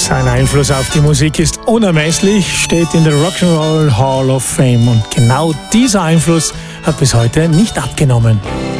Sein Einfluss auf die Musik ist unermesslich, steht in der Rock'n'Roll Hall of Fame und genau dieser Einfluss hat bis heute nicht abgenommen.